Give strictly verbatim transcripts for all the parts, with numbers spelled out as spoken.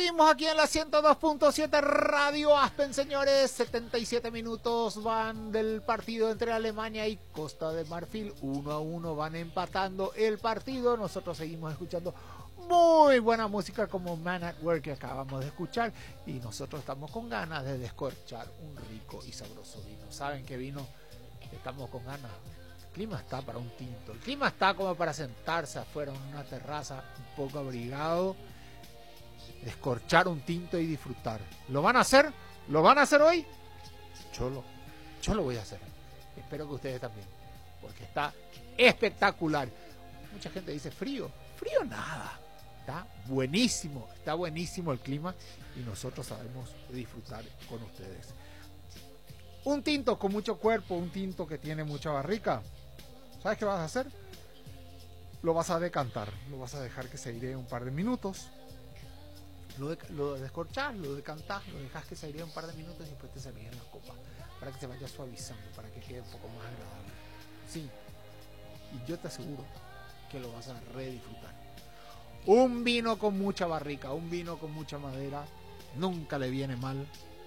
Seguimos aquí en la ciento dos punto siete Radio Aspen, señores. setenta y siete minutos van del partido entre Alemania y Costa de Marfil. Uno a uno van empatando el partido. Nosotros seguimos escuchando muy buena música como Man at Work que acabamos de escuchar. Y nosotros estamos con ganas de descorchar un rico y sabroso vino. ¿Saben qué vino? Estamos con ganas. El clima está para un tinto. El clima está como para sentarse afuera en una terraza un poco abrigado, descorchar un tinto y disfrutar. ¿Lo van a hacer? ¿Lo van a hacer hoy? Yo lo, yo lo voy a hacer. Espero que ustedes también, porque está espectacular. Mucha gente dice frío. Frío nada. Está buenísimo. Está buenísimo el clima y nosotros sabemos disfrutar con ustedes. Un tinto con mucho cuerpo, un tinto que tiene mucha barrica. ¿Sabes qué vas a hacer? Lo vas a decantar. Lo vas a dejar que se airee un par de minutos. Lo, de, lo descorchás, lo decantás, lo dejas que se airee un par de minutos y después te servís en la copa para que se vaya suavizando, para que quede un poco más agradable. Sí, y yo te aseguro que lo vas a redisfrutar. Un vino con mucha barrica, un vino con mucha madera, nunca le viene mal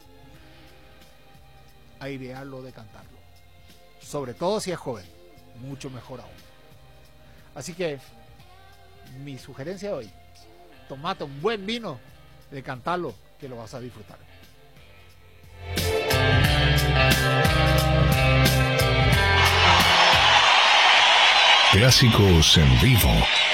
airearlo o decantarlo. Sobre todo si es joven, mucho mejor aún. Así que mi sugerencia de hoy: tomate un buen vino, decantalo, que lo vas a disfrutar. Clásicos en vivo.